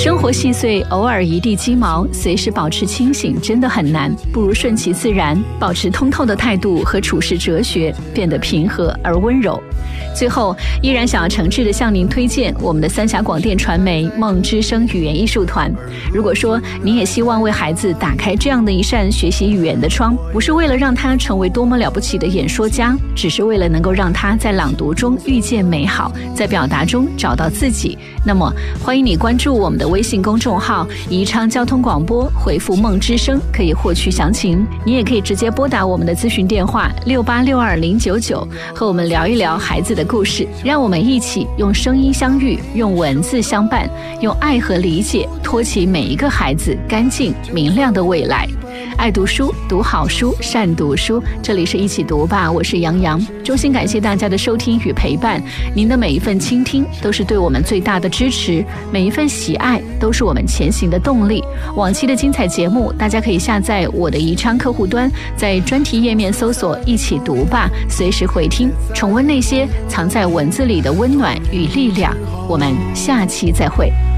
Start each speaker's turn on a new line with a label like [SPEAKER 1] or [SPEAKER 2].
[SPEAKER 1] 生活细碎，偶尔一地鸡毛，随时保持清醒真的很难，不如顺其自然，保持通透的态度和处事哲学，变得平和而温柔。最后，依然想要诚挚地向您推荐我们的三峡广电传媒梦之声语言艺术团。如果说你也希望为孩子打开这样的一扇学习语言的窗，不是为了让他成为多么了不起的演说家，只是为了能够让他在朗读中遇见美好，在表达中找到自己，那么欢迎你关注我们的微信公众号宜昌交通广播，回复梦之声可以获取详情。你也可以直接拨打我们的咨询电话6862-099，和我们聊一聊孩子的故事，让我们一起用声音相遇，用文字相伴，用爱和理解托起每一个孩子干净明亮的未来。爱读书，读好书，善读书，这里是一起读吧，我是杨洋。衷心感谢大家的收听与陪伴，您的每一份倾听都是对我们最大的支持，每一份喜爱都是我们前行的动力。往期的精彩节目大家可以下载我的宜昌客户端，在专题页面搜索一起读吧，随时回听重温那些藏在文字里的温暖与力量。我们下期再会。